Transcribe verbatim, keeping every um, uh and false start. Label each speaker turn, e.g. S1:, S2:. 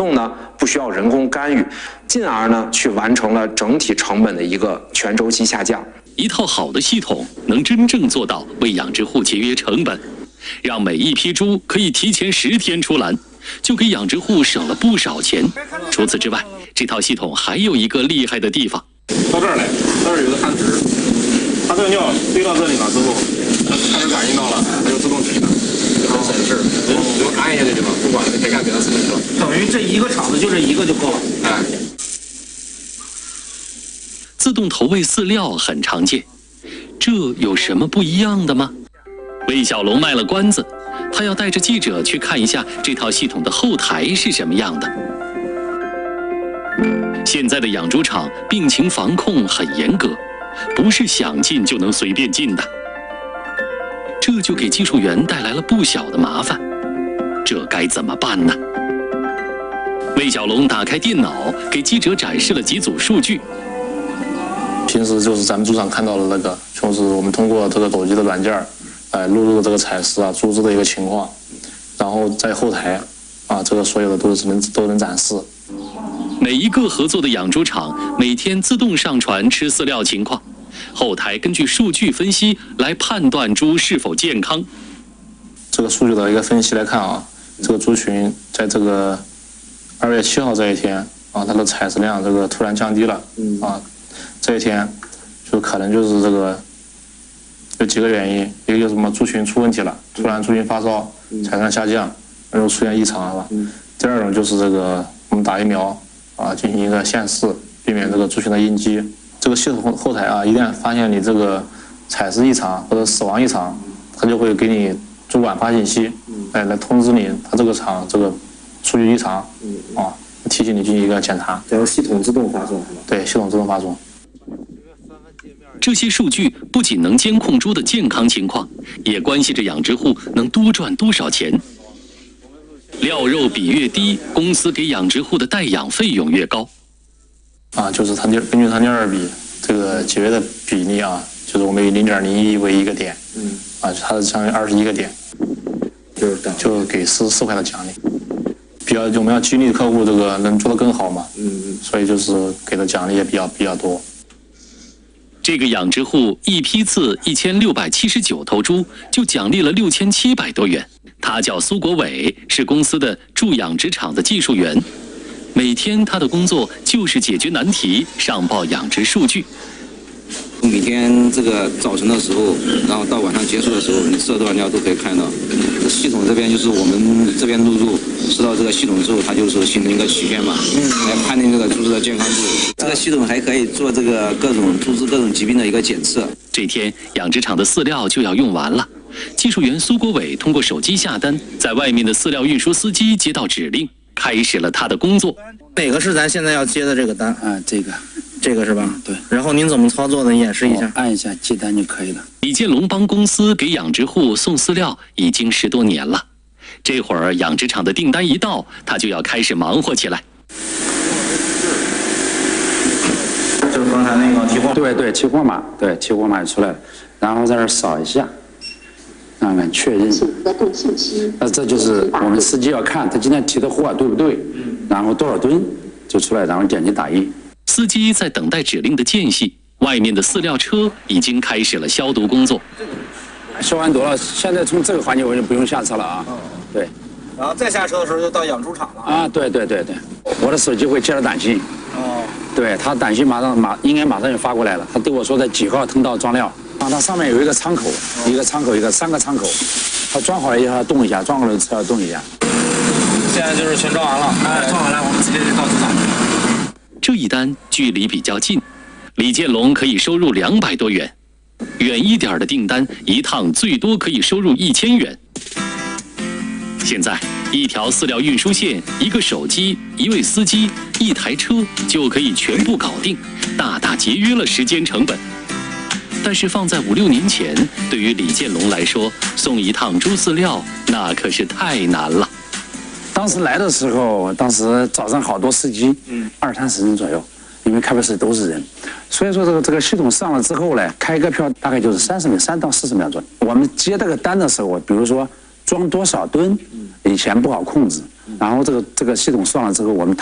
S1: 动呢不需要人工干预，进而呢去完成了整体成本的一个全周期下降。
S2: 一套好的系统能真正做到为养殖户节约成本，让每一批猪可以提前十天出栏，就给养殖户省了不少钱。除此之外，这套系统还有一个厉害的地方。
S3: 到这儿来，这儿有个焊值，它这个尿堆到这里了之后，它是感应到了，它就自动止的，很省事儿。只要按一下就行了，不管那个铁杆给它自动撤。
S4: 等于这一个厂子就这一个就够了。
S3: 哎。
S2: 自动投喂饲料很常见，这有什么不一样的吗？魏小龙卖了关子，他要带着记者去看一下这套系统的后台是什么样的。现在的养猪场病情防控很严格，不是想进就能随便进的，这就给技术员带来了不小的麻烦。这该怎么办呢？魏小龙打开电脑，给记者展示了几组数据。
S5: 平时就是咱们猪场看到的那个，就是我们通过这个手机的软件，哎，录入这个采食啊、猪只的一个情况，然后在后台，啊，这个所有的都是能都能展示。
S2: 每一个合作的养猪场每天自动上传吃饲料情况，后台根据数据分析来判断猪是否健康。
S5: 这个数据的一个分析来看啊，这个猪群在这个二月七号这一天啊，它的采食量这个突然降低了，啊，这一天就可能就是这个有几个原因，一个就是什么猪群出问题了，突然猪群发烧，采食量下降，然后出现异常是吧？第二种就是这个我们打疫苗啊，进行一个限饲，避免这个猪群的应激。这个系统后后台啊，一旦发现你这个采食异常或者死亡异常，它就会给你主管发信息，哎，来通知你，它这个厂这个数据异常，啊，提醒你进行一个检查。
S6: 然后系统自动发送是吧？
S5: 对，系统自动发送。
S2: 这些数据不仅能监控猪的健康情况，也关系着养殖户能多赚多少钱。料肉比越低，公司给养殖户的代养费用越高。
S5: 啊，就是它根据它第二比这个节约的比例啊，就是我们以零点零一为一个点，嗯，啊，它是相当于二十一个点，就是就给四四块的奖励。比较我们要激励客户这个能做得更好嘛，嗯嗯，所以就是给的奖励也比较比较多。
S2: 这个养殖户一批次一千六百七十九头猪，就奖励了六千七百多元。他叫苏国伟，是公司的驻养殖场的技术员。每天他的工作就是解决难题，上报养殖数据。
S6: 每天这个早晨的时候，然后到晚上结束的时候，你吃了多少尿都可以看到。系统这边就是我们这边录入，知道这个系统之后，它就是形成一个曲线嘛，来判定这个猪只的健康度。这个系统还可以做这个各种猪只各种疾病的一个检测。
S2: 这天养殖场的饲料就要用完了，技术员苏国伟通过手机下单，在外面的饲料运输司机接到指令，开始了他的工作。
S4: 哪个是咱现在要接的这个单？
S7: 啊，这个。
S4: 这个是吧？
S7: 对。
S4: 然后您怎么操作的？演示一下。
S7: 按一下接单就可以了。
S2: 李建龙帮公司给养殖户送饲料已经十多年了，这会儿养殖场的订单一到，他就要开始忙活起来。
S4: 就是刚才那个提货。
S7: 对对，提货码，对提货码也出来了，然后在这儿扫一下，看看确认。
S8: 核对信息。
S7: 那这就是我们司机要看他今天提的货对不对，然后多少吨就出来，然后点击打印。
S2: 司机在等待指令的间隙，外面的饲料车已经开始了消毒工作。
S7: 消完毒了，现在从这个环节我就不用下车了啊。对。
S4: 然后再下车的时候就到养猪场了。
S7: 啊，对对对对，我的手机会接到短信。哦。对他短信马上马应该马上就发过来了，他对我说在几号通道装料，啊，它上面有一个窗口，一个窗口一个三个窗口，他装好了以后要动一下，装好了车要动一下。
S4: 现在就是全装完了，哎，装完了，我们直接就到猪场。
S2: 这一单距离比较近，李建龙可以收入两百多元，远一点的订单一趟最多可以收入一千元。现在一条饲料运输线、一个手机、一位司机、一台车就可以全部搞定，大大节约了时间成本。但是放在五六年前，对于李建龙来说，送一趟猪饲料那可是太难了。
S7: 当时来的时候，当时早上好多司机，嗯，二三十人左右，因为开票室都是人，所以说这个这个系统上了之后呢，开一个票大概就是三十秒，三到四十秒钟。我们接这个单的时候，比如说装多少吨，以前不好控制。然后这个这个系统上了之后，我们